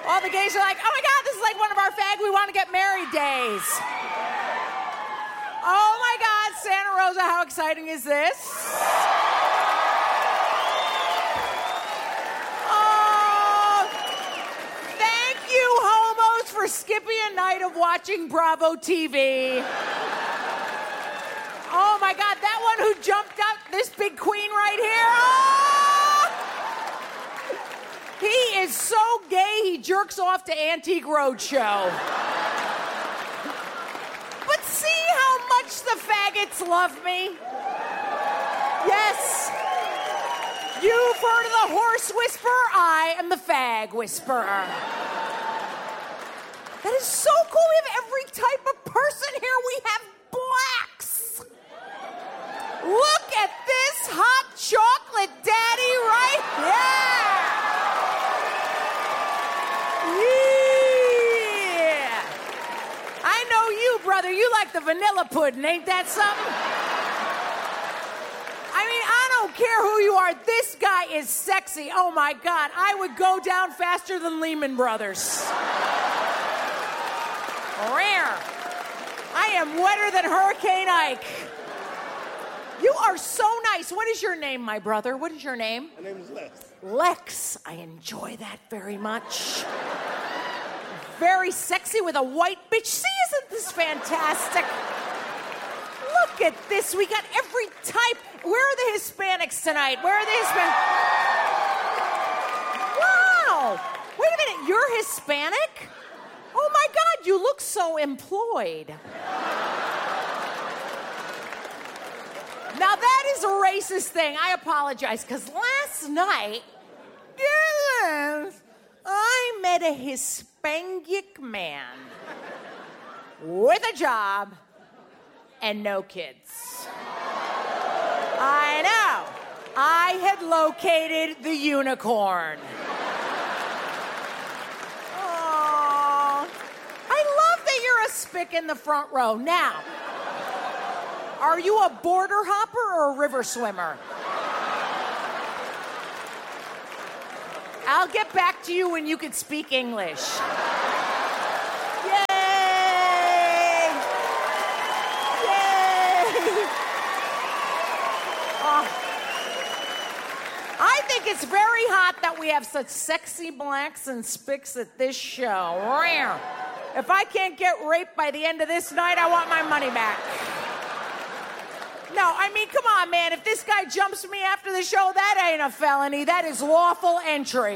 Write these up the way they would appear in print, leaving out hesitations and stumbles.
All the gays are like, oh my God, this is like one of our fag we want to get married days. Oh my God, Santa Rosa, how exciting is this? Oh, thank you, homos, for skipping a night of watching Bravo TV. Oh my God, that one who jumped up, this big queen right here. Oh! He is so gay, he jerks off to Antique Roadshow. But see how much the faggots love me? Yes. You've heard of the horse whisperer? I am the fag whisperer. That is so cool. We have every type of person here. We have blacks. Look at this hot chocolate daddy right here. Yeah. I know you, brother. You like the vanilla pudding. Ain't that something? I mean, I don't care who you are. This guy is sexy. Oh, my God. I would go down faster than Lehman Brothers. Rare. I am wetter than Hurricane Ike. You are so nice. What is your name, my brother? What is your name? My name is Lex. Lex. I enjoy that very much. Very sexy with a white bitch. See, isn't this fantastic? Look at this. We got every type. Where are the Hispanics tonight? Where are the Hispanics? Wow. Wait a minute. You're Hispanic? Oh, my God. You look so employed. Now, that is a racist thing. I apologize, because last night, I met a Hispanic man with a job and no kids. I know. I had located the unicorn. Oh, I love that you're a spick in the front row. Now, are you a border hopper or a river swimmer? I'll get back to you when you can speak English. Yay! Yay! Oh. I think it's very hot that we have such sexy blacks and spicks at this show. If I can't get raped by the end of this night, I want my money back. No, I mean, come on, man. If this guy jumps me after the show, that ain't a felony. That is lawful entry.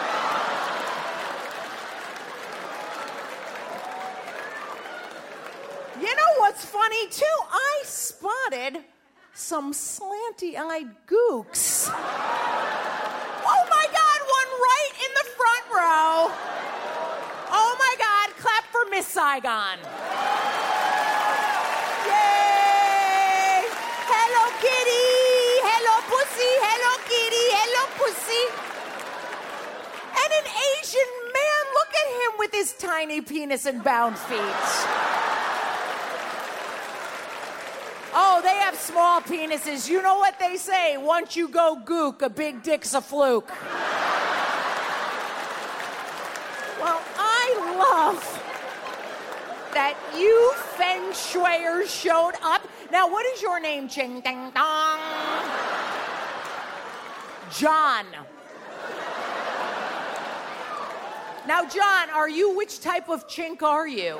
You know what's funny, too? I spotted some slanty-eyed gooks. Oh, my God, one right in the front row. Oh, my God, clap for Miss Saigon. Hello, kitty. Hello, pussy. Hello, kitty. Hello, pussy. And an Asian man, look at him with his tiny penis and bound feet. Oh, they have small penises. You know what they say? Once you go gook, a big dick's a fluke. Well, I love that you feng shuiers showed up. Now, what is your name, Ching Ding Dong? John. Now, John, which type of chink are you?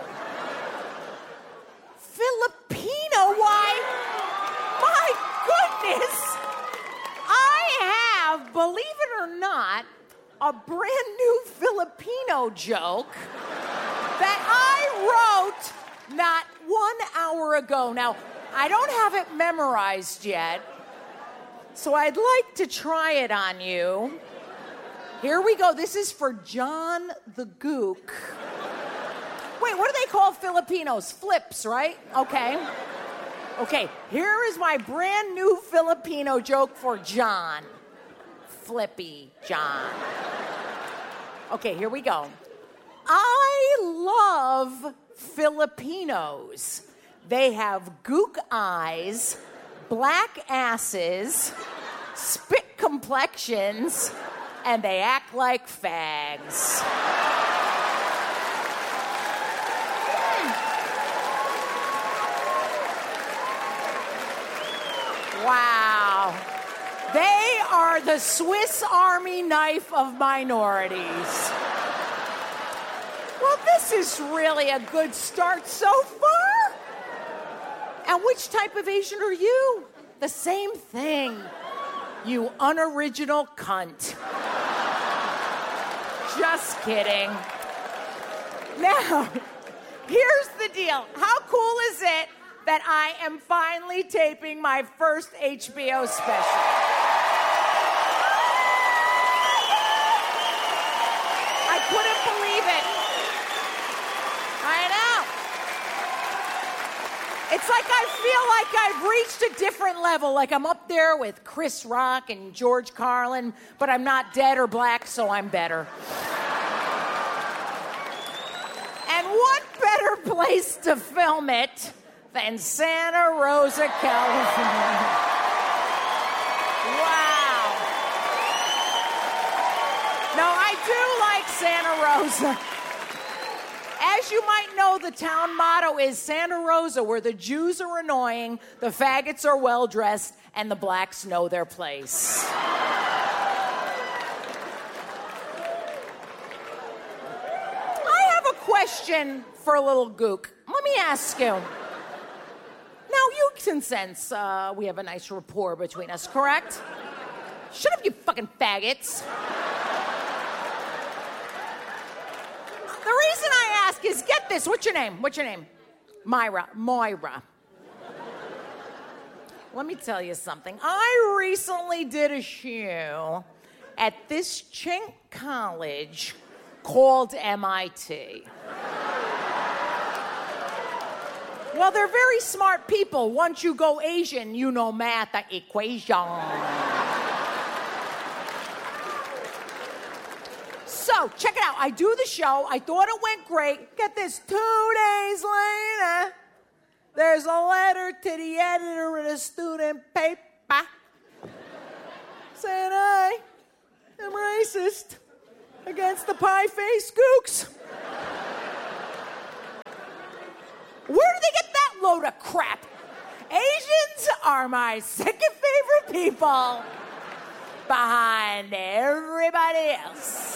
Filipino? Why? My goodness! I have, believe it or not, a brand new Filipino joke that I wrote not 1 hour ago. Now, I don't have it memorized yet, so I'd like to try it on you. Here we go. This is for John the Gook. Wait, what do they call Filipinos? Flips, right? Okay. Okay, here is my brand new Filipino joke for John. Flippy John. Okay, here we go. I love Filipinos. They have gook eyes, black asses, spit complexions, and they act like fags. Wow. They are the Swiss Army knife of minorities. Well, this is really a good start so far. And which type of Asian are you? The same thing. You unoriginal cunt. Just kidding. Now, here's the deal. How cool is it that I am finally taping my first HBO special? I couldn't believe it. I know. It's like I feel like I've reached a different level, like I'm up there with Chris Rock and George Carlin, but I'm not dead or black, so I'm better. And what better place to film it than Santa Rosa, California? Wow. No, I do like Santa Rosa. As you might know, the town motto is Santa Rosa, where the Jews are annoying, the faggots are well-dressed, and the blacks know their place. I have a question for a little gook. Let me ask you. Now, you can sense we have a nice rapport between us, correct? Shut up, you fucking faggots. The reason I ask is, get this, what's your name? Moira. Let me tell you something. I recently did a show at this chink college called MIT. Well, they're very smart people. Once you go Asian, you know math equation. So, check it out. I do the show. I thought it went great. Get this, 2 days later, there's a letter to the editor of the student paper saying I am racist against the pie-faced gooks. Where do they get that load of crap? Asians are my second favorite people behind everybody else.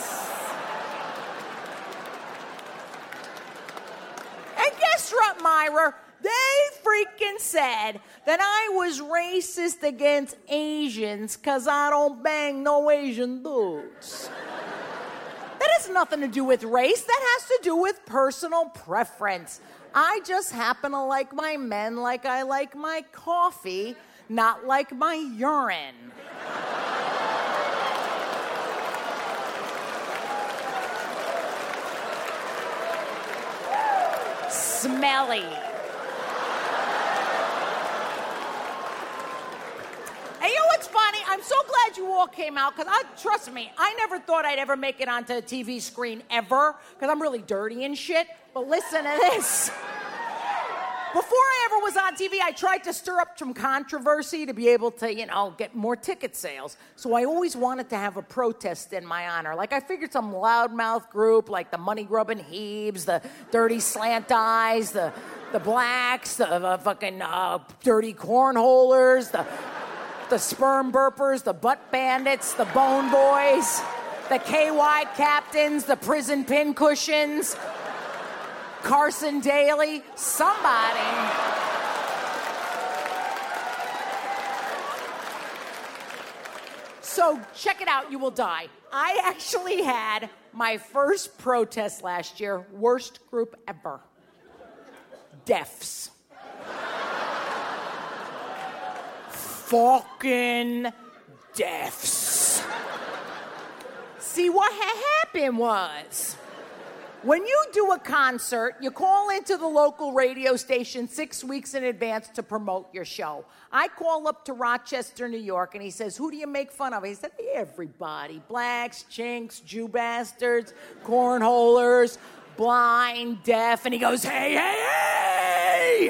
And guess what, Myra? They freaking said that I was racist against Asians because I don't bang no Asian dudes. That has nothing to do with race. That has to do with personal preference. I just happen to like my men like I like my coffee, not like my urine. Smelly. And you know what's funny? I'm so glad you all came out, because trust me, I never thought I'd ever make it onto a TV screen ever, because I'm really dirty and shit. But listen to this. Before I ever was on TV, I tried to stir up some controversy to be able to, get more ticket sales. So I always wanted to have a protest in my honor. Like, I figured some loudmouth group, like the money-grubbing Hebes, the dirty slant eyes, the blacks, the fucking dirty cornholers, the sperm burpers, the butt bandits, the bone boys, the KY captains, the prison pincushions, Carson Daly, somebody. So check it out, you will die. I actually had my first protest last year, worst group ever. Deafs. Fucking deafs. See, what happened was, when you do a concert, you call into the local radio station 6 weeks in advance to promote your show. I call up to Rochester, New York, and he says, who do you make fun of? He said, everybody. Blacks, chinks, Jew bastards, cornholers, blind, deaf. And he goes, hey, hey, hey!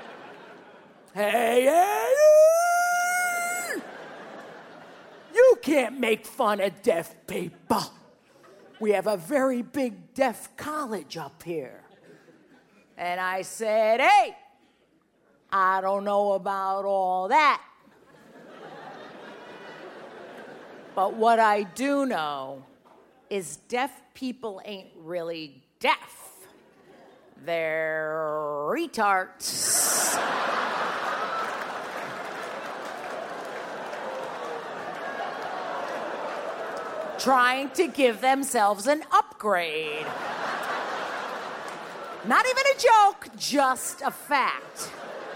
Hey, hey, hey! You can't make fun of deaf people. We have a very big deaf college up here. And I said, hey, I don't know about all that. But what I do know is deaf people ain't really deaf. They're retards. Trying to give themselves an upgrade. Not even a joke, just a fact.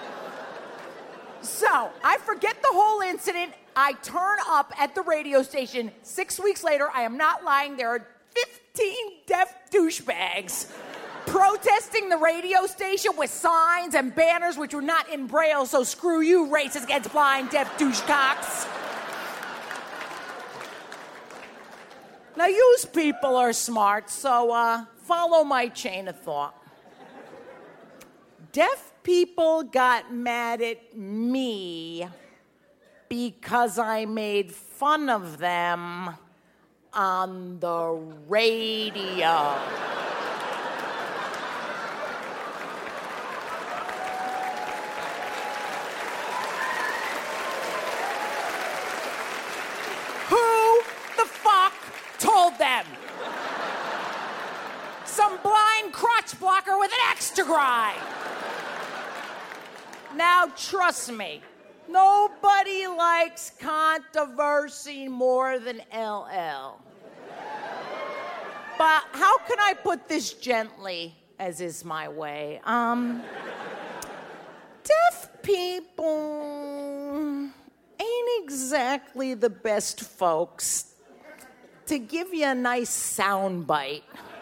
So, I forget the whole incident. I turn up at the radio station 6 weeks later. I am not lying. There are 15 deaf douchebags protesting the radio station with signs and banners which were not in Braille, so screw you, racist against blind deaf douchecocks. Now, you people are smart, so follow my chain of thought. Deaf people got mad at me because I made fun of them on the radio. Who the fuck told them? Some blind crotch blocker with an axe to grind. Now, trust me, nobody likes controversy more than LL. But how can I put this gently, as is my way? Deaf people ain't exactly the best folks to give you a nice sound bite.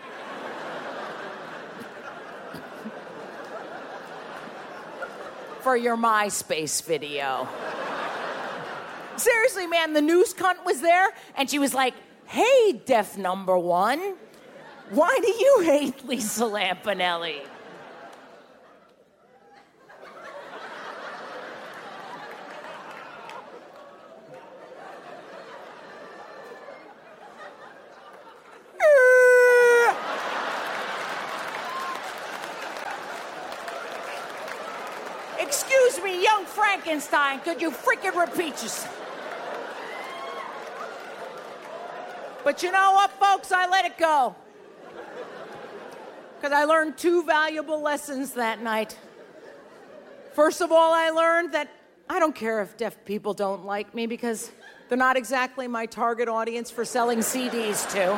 For your MySpace video. Seriously, man, the news cunt was there, and she was like, hey, deaf number one, why do you hate Lisa Lampanelli? Excuse me, young Frankenstein, could you freaking repeat yourself? But you know what, folks? I let it go. Because I learned 2 valuable lessons that night. First of all, I learned that I don't care if deaf people don't like me because they're not exactly my target audience for selling CDs to.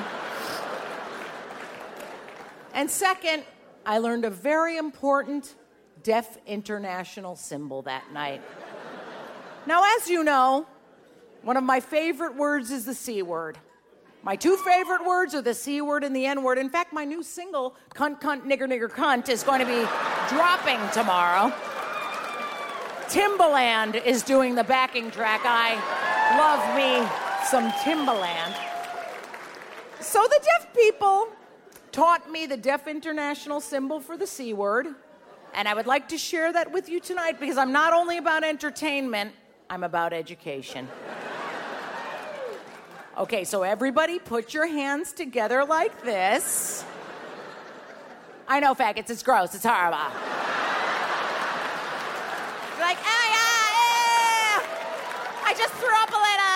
And second, I learned a very important deaf international symbol that night. Now, as you know, one of my favorite words is the C word. My 2 favorite words are the C word and the N word. In fact, my new single, Cunt, Cunt, Nigger, Nigger, Cunt, is going to be dropping tomorrow. Timbaland is doing the backing track. I love me some Timbaland. So the deaf people taught me the deaf international symbol for the C word. And I would like to share that with you tonight because I'm not only about entertainment, I'm about education. Okay, so everybody put your hands together like this. I know, faggots, it's gross, it's horrible. You're like, I just threw up a little.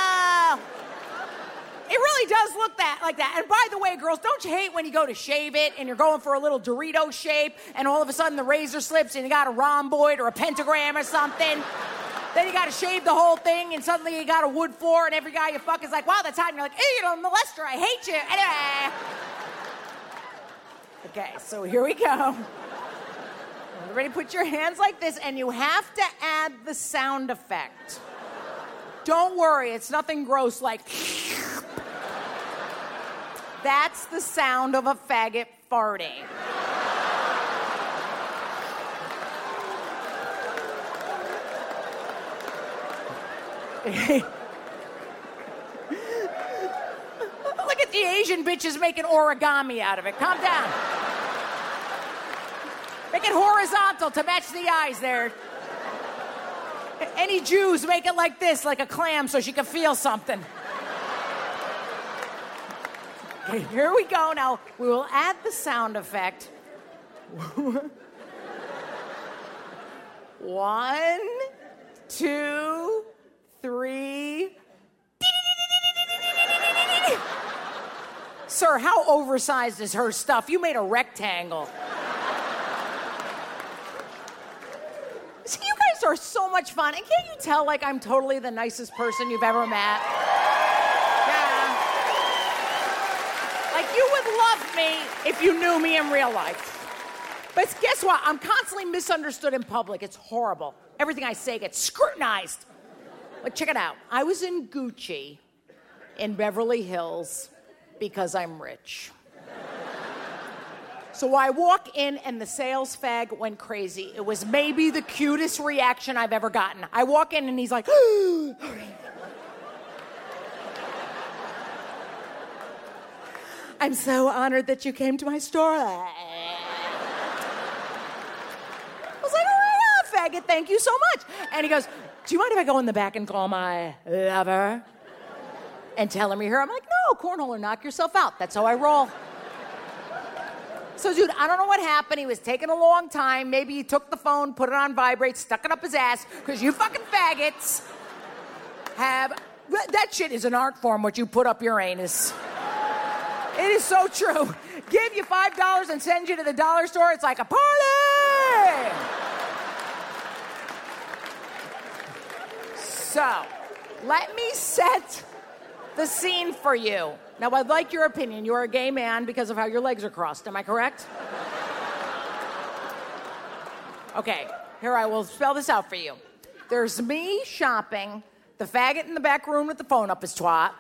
It really does look like that. And by the way, girls, don't you hate when you go to shave it and you're going for a little Dorito shape and all of a sudden the razor slips and you got a rhomboid or a pentagram or something? Then you got to shave the whole thing and suddenly you got a wood floor and every guy you fuck is like, wow, that's hot. And you're like, hey, you know, molester, I hate you. Anyway. Okay, so here we go. Everybody put your hands like this and you have to add the sound effect. Don't worry, it's nothing gross like... That's the sound of a faggot farting. Look at the Asian bitches making origami out of it. Calm down. Make it horizontal to match the eyes there. Any Jews make it like this, like a clam, so she can feel something. Okay, here we go. Now, we will add the sound effect. 1, 2, 3. Sir, how oversized is her stuff? You made a rectangle. See, you guys are so much fun. And can't you tell, like, I'm totally the nicest person you've ever met? Yeah. Like, you would love me if you knew me in real life. But guess what? I'm constantly misunderstood in public. It's horrible. Everything I say gets scrutinized. Like, check it out. I was in Gucci in Beverly Hills because I'm rich. So I walk in and the sales fag went crazy. It was maybe the cutest reaction I've ever gotten. I walk in and he's like, I'm so honored that you came to my store. I was like, oh my God, faggot, thank you so much. And he goes, do you mind if I go in the back and call my lover and tell him you're here? I'm like, no, cornhole or knock yourself out. That's how I roll. So, dude, I don't know what happened. He was taking a long time. Maybe he took the phone, put it on vibrate, stuck it up his ass, because you fucking faggots have... That shit is an art form, what you put up your anus. It is so true. Give you $5 and send you to the dollar store. It's like a party! So, let me set the scene for you. Now, I'd like your opinion. You're a gay man because of how your legs are crossed. Am I correct? Okay, here I will spell this out for you. There's me shopping, the faggot in the back room with the phone up his twat,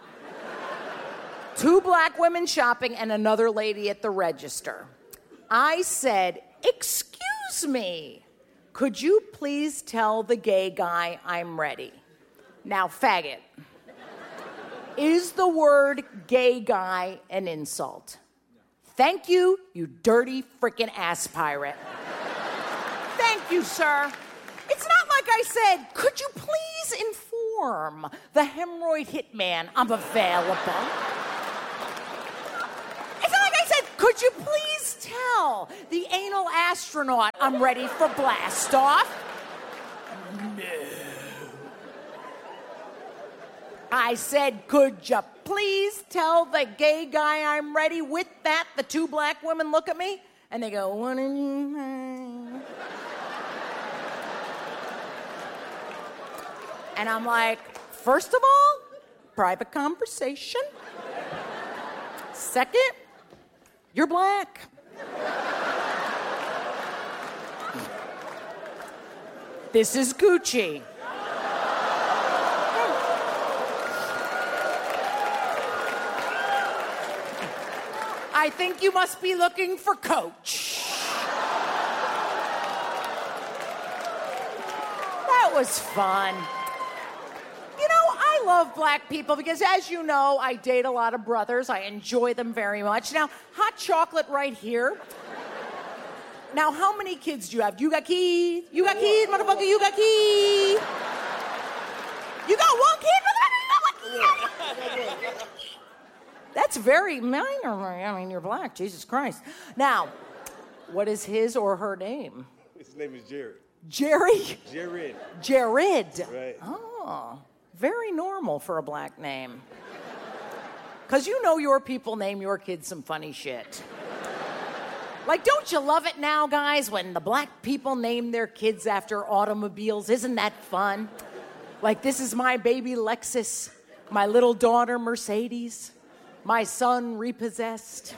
2 black women shopping, and another lady at the register. I said, excuse me, could you please tell the gay guy I'm ready? Now, faggot. Is the word gay guy an insult? Thank you, you dirty freaking ass pirate. Thank you, sir. It's not like I said, could you please inform the hemorrhoid hitman I'm available? It's not like I said, could you please tell the anal astronaut I'm ready for blast off? No. I said, could you please tell the gay guy I'm ready? With that, the 2 black women look at me, and they go, what did you say? And I'm like, first of all, private conversation. Second, you're black. This is Gucci. I think you must be looking for Coach. That was fun. You know, I love black people because, as you know, I date a lot of brothers. I enjoy them very much. Now, hot chocolate right here. Now, how many kids do you have? You got keys? You got keys, motherfucker? You got keys? You got 1 kid, motherfucker? You got 1 kid? That's very minor. I mean, you're black. Jesus Christ. Now, what is his or her name? His name is Jared. Jerry? Jared. Jared. Right. Oh, very normal for a black name. Because you know your people name your kids some funny shit. Like, don't you love it now, guys, when the black people name their kids after automobiles? Isn't that fun? Like, this is my baby Lexus, my little daughter Mercedes, my son Repossessed.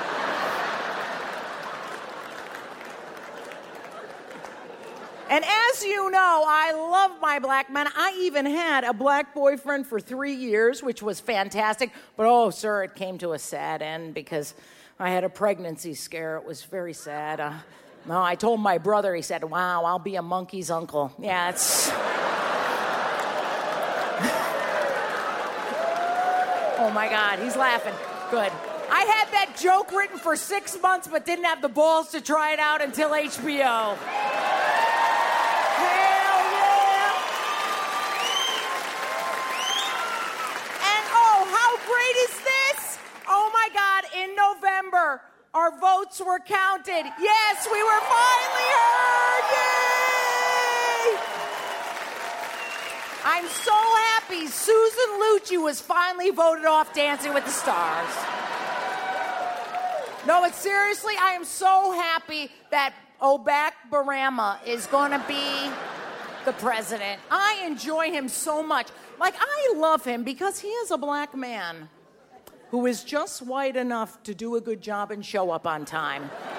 And as you know, I love my black men. I even had a black boyfriend for 3 years, which was fantastic. But, oh, sir, it came to a sad end because I had a pregnancy scare. It was very sad. No, I told my brother, he said, wow, I'll be a monkey's uncle. Yeah, it's... Oh, my God, he's laughing. Good. I had that joke written for 6 months, but didn't have the balls to try it out until HBO. Hell yeah! And oh, how great is this? Oh, my God, Our votes were counted. Yes, we were finally heard. Yay! I'm so happy Susan Lucci was finally voted off Dancing with the Stars. No, but seriously, I am so happy that Obak Barama is going to be the president. I enjoy him so much. Like, I love him because he is a black man who is just white enough to do a good job and show up on time.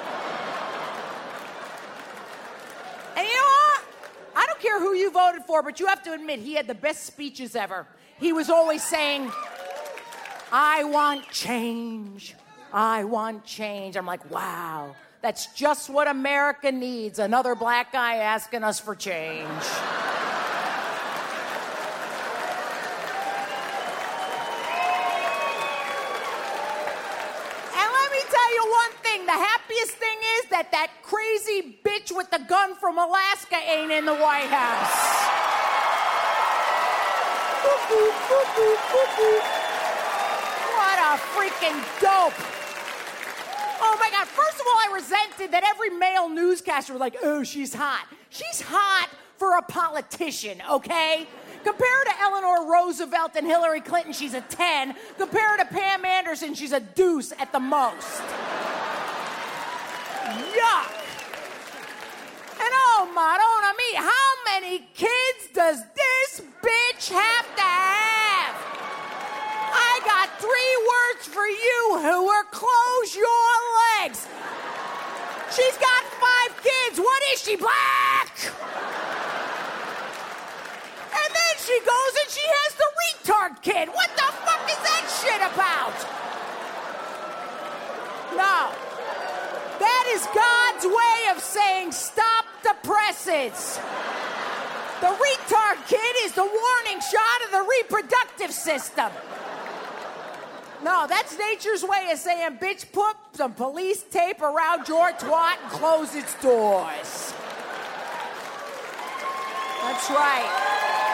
And you know what? I don't care who you voted for, but you have to admit he had the best speeches ever. He was always saying, I want change. I want change. I'm like, wow, that's just what America needs. Another black guy asking us for change. The happiest thing is that crazy bitch with the gun from Alaska ain't in the White House. What a freaking dope. Oh my God, first of all, I resented that every male newscaster was like, oh, she's hot. She's hot for a politician, okay? Compared to Eleanor Roosevelt and Hillary Clinton, she's a 10. Compared to Pam Anderson, she's a deuce at the most. Yuck! And oh, Madonna me, how many kids does this bitch have to have? I got 3 words for you, Hoover. Close your legs. She's got 5 kids. What is she, black? And then she goes and she has the retard kid. What the fuck is that shit about? No. That is God's way of saying stop the presses. The retard kid is the warning shot of the reproductive system. No, that's nature's way of saying, bitch, put some police tape around your twat and close its doors. That's right.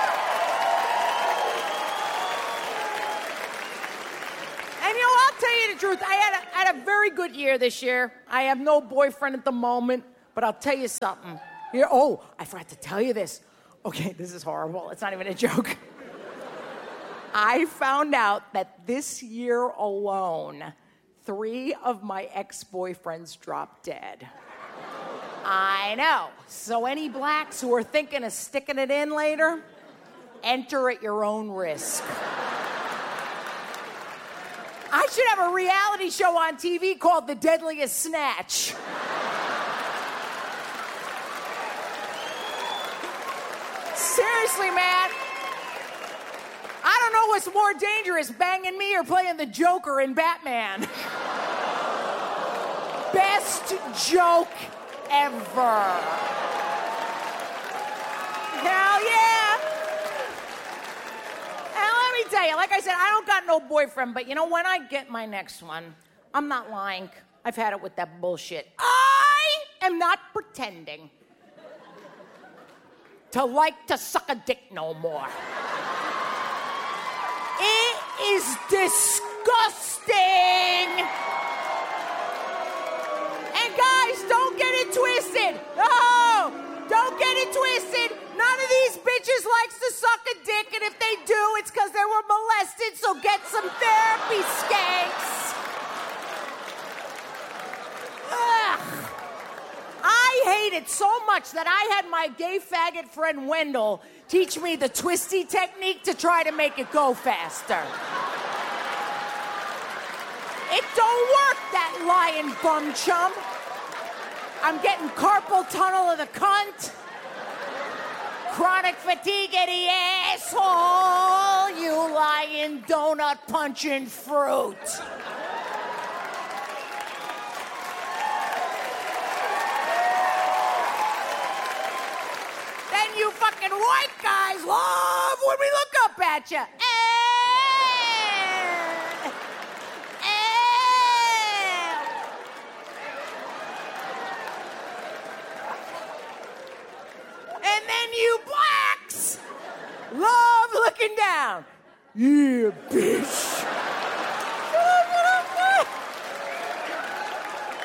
And you know, I'll tell you the truth. I had a very good year this year. I have no boyfriend at the moment, but I'll tell you something. Here, oh, I forgot to tell you this. Okay, this is horrible. It's not even a joke. I found out that this year alone, 3 of my ex-boyfriends dropped dead. I know. So any blacks who are thinking of sticking it in later, enter at your own risk. I should have a reality show on TV called The Deadliest Snatch. Seriously, man. I don't know what's more dangerous, banging me or playing the Joker in Batman. Best joke ever. Hell yeah. And let me tell you, like I said, I don't got no boyfriend, but you know, when I get my next one, I'm not lying. I've had it with that bullshit. I am not pretending to like to suck a dick no more. It is disgusting. And guys, don't get it twisted. No, don't get it twisted. None of these bitches likes to suck a dick, and if they do, it's because they were molested, so get some therapy, skanks. Ugh. I hate it so much that I had my gay faggot friend Wendell teach me the twisty technique to try to make it go faster. It don't work, that lying bum chum. I'm getting carpal tunnel of the cunt. Chronic fatigue of the asshole. You lying donut punching fruit. Then you fucking white guys love when we look up at you. And then you blacks love looking down. Yeah, bitch.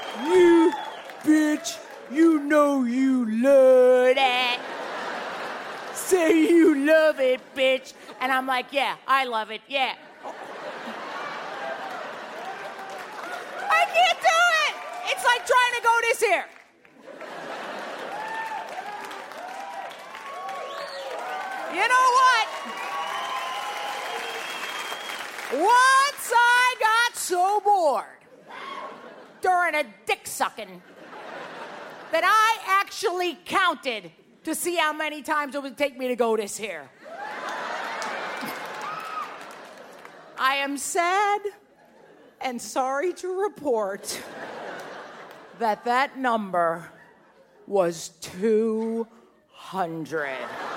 it, bitch. And I'm like, yeah, I love it, yeah. I can't do it. It's like trying to go this here. You know what? Once I got so bored during a dick sucking that I actually counted to see how many times it would take me to go this here. I am sad and sorry to report that that number was 200.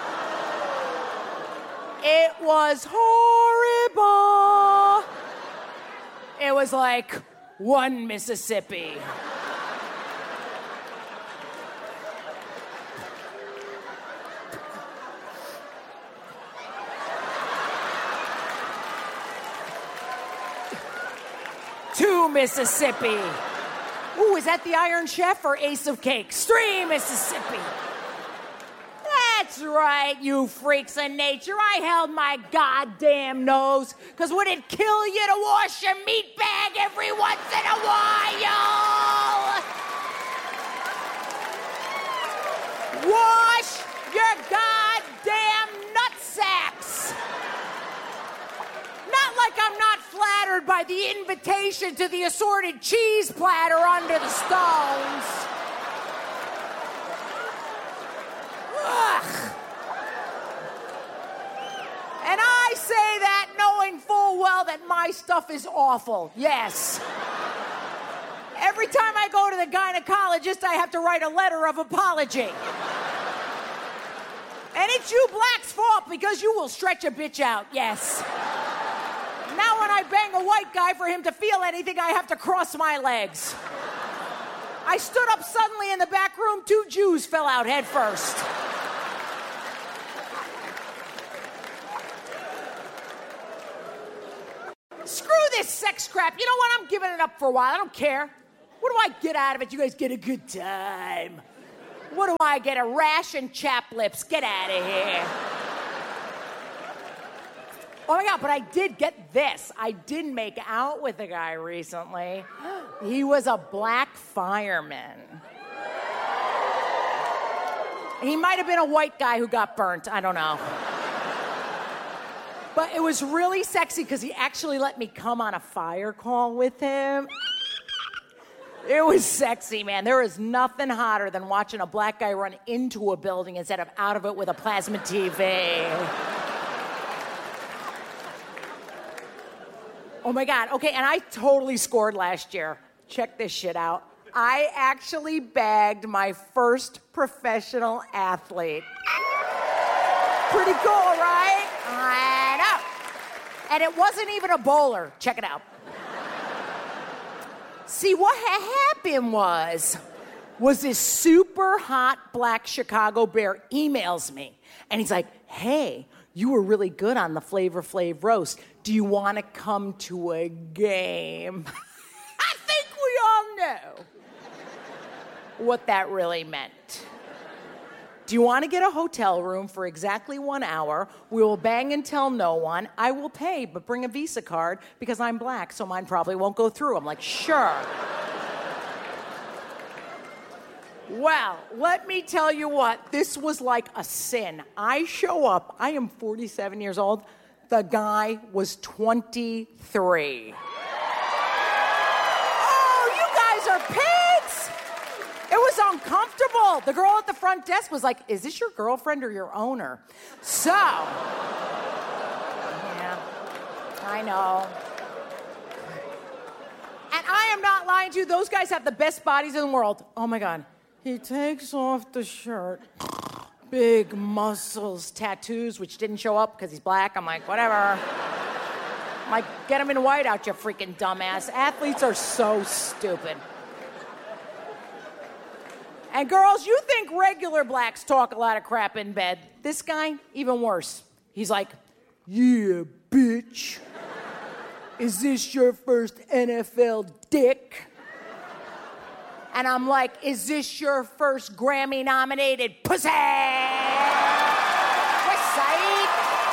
It was horrible. It was like one Mississippi. Two Mississippi. Ooh, is that the Iron Chef or Ace of Cakes? 3 Mississippi. That's right, you freaks of nature. I held my goddamn nose, because would it kill you to wash your meat bag every once in a while? Wash your goddamn nutsacks. Not like I'm not flattered by the invitation to the assorted cheese platter under the stones. Ugh. And I say that knowing full well that my stuff is awful. Yes. Every time I go to the gynecologist, I have to write a letter of apology. And it's you blacks' fault because you will stretch a bitch out. Yes. Now when I bang a white guy for him to feel anything, I have to cross my legs. I stood up suddenly in the back room, 2 Jews fell out head first. Screw this sex crap. You know what? I'm giving it up for a while. I don't care. What do I get out of it? You guys get a good time. What do I get? A rash and chap lips. Get out of here. Oh my God, but I did get this. I did make out with a guy recently. He was a black fireman. He might have been a white guy who got burnt. I don't know. But it was really sexy because he actually let me come on a fire call with him. It was sexy, man. There is nothing hotter than watching a black guy run into a building instead of out of it with a plasma TV. Oh my God. Okay, and I totally scored last year. Check this shit out. I actually bagged my first professional athlete. Pretty cool, right? I know. And it wasn't even a bowler. Check it out. See, what happened was this super hot black Chicago bear emails me. And he's like, hey, you were really good on the Flavor Flav roast. Do you want to come to a game? I think we all know what that really meant. Do you want to get a hotel room for exactly 1 hour? We will bang and tell no one. I will pay, but bring a Visa card because I'm black, so mine probably won't go through. I'm like, sure. Well, let me tell you what. This was like a sin. I show up. I am 47 years old. The guy was 23. Oh, you guys are pigs! It was uncomfortable. The girl at the front desk was like, is this your girlfriend or your owner? So, yeah, I know. And I am not lying to you. Those guys have the best bodies in the world. Oh, my God. He takes off the shirt. Big muscles, tattoos, which didn't show up because he's black. I'm like, whatever. I'm like, get him in white out, you freaking dumbass. Athletes are so stupid. And girls, you think regular blacks talk a lot of crap in bed. This guy, even worse. He's like, yeah, bitch. Is this your first NFL dick? And I'm like, is this your first Grammy-nominated pussy? Pussy.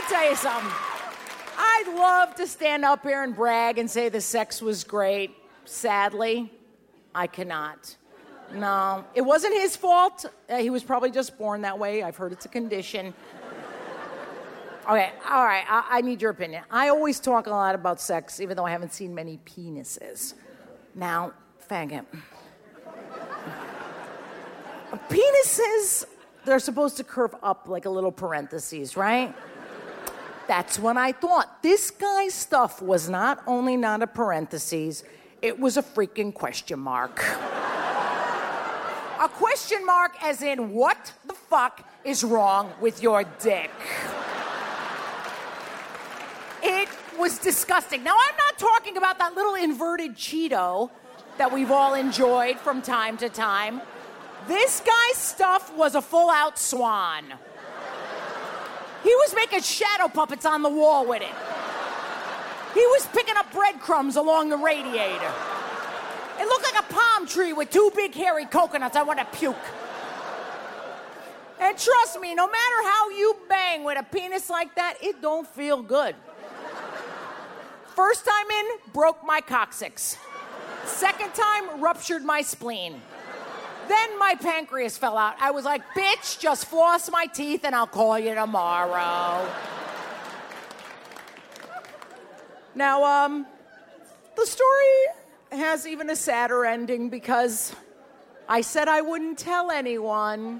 tell you something. I'd love to stand up here and brag and say the sex was great. Sadly, I cannot. No, it wasn't his fault. He was probably just born that way. I've heard it's a condition. Okay, all right, I need your opinion. I always talk a lot about sex, even though I haven't seen many penises. Now, faggot. Penises, they're supposed to curve up like a little parentheses, right? That's what I thought. This guy's stuff was not only not a parentheses, it was a freaking question mark. A question mark as in, what the fuck is wrong with your dick? It was disgusting. Now, I'm not talking about that little inverted Cheeto that we've all enjoyed from time to time. This guy's stuff was a full-out swan. He was making shadow puppets on the wall with it. He was picking up breadcrumbs along the radiator. It looked like a palm tree with two big hairy coconuts. I want to puke. And trust me, no matter how you bang with a penis like that, it don't feel good. First time in, broke my coccyx. Second time, ruptured my spleen. Then my pancreas fell out. I was like, bitch, just floss my teeth and I'll call you tomorrow. Now, the story has even a sadder ending because I said I wouldn't tell anyone.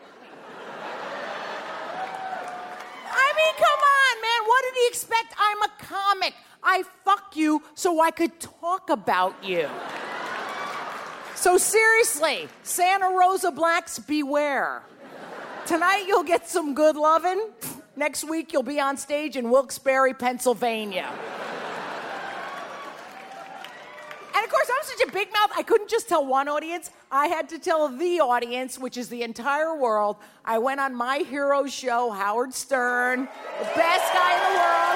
I mean, come on, man. What did he expect? I'm a comic. I fuck you so I could talk about you. So seriously, Santa Rosa Blacks, beware. Tonight you'll get some good lovin'. Next week you'll be on stage in Wilkes-Barre, Pennsylvania. And of course, I'm such a big mouth, I couldn't just tell one audience. I had to tell the audience, which is the entire world. I went on my hero show, Howard Stern, the best guy in the world.